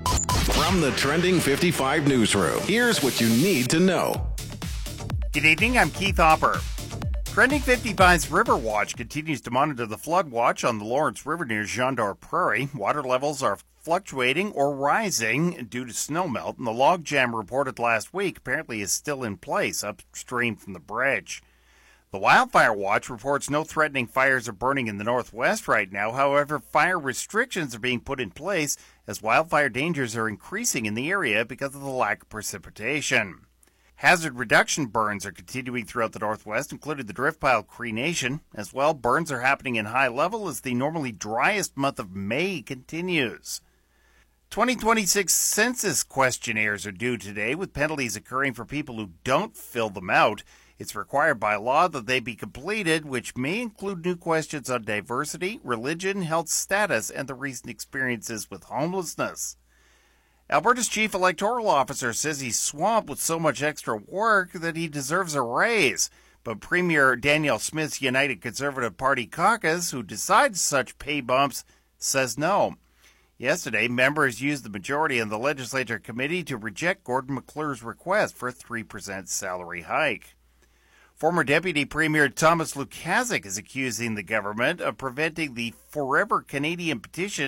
From the Trending 55 newsroom, here's what you need to know. Good evening, I'm Keith Hopper. Trending 55's River Watch continues to monitor the flood watch on the Lawrence River near Jean d'Or Prairie. Water levels are fluctuating or rising due to snowmelt, and the logjam reported last week apparently is still in place upstream from the bridge. The Wildfire Watch reports no threatening fires are burning in the northwest right now. However, fire restrictions are being put in place as wildfire dangers are increasing in the area because of the lack of precipitation. Hazard reduction burns are continuing throughout the northwest, including the drift pile Cree Nation. As well, burns are happening in high level as the normally driest month of May continues. 2026 census questionnaires are due today, with penalties occurring for people who don't fill them out. It's required by law that they be completed, which may include new questions on diversity, religion, health status, and the recent experiences with homelessness. Alberta's chief electoral officer says he's swamped with so much extra work that he deserves a raise. But Premier Danielle Smith's United Conservative Party caucus, who decides such pay bumps, says no. Yesterday, members used the majority in the legislature committee to reject Gordon McClure's request for a 3% salary hike. Former Deputy Premier Thomas Lukaszuk is accusing the government of preventing the Forever Canadian petition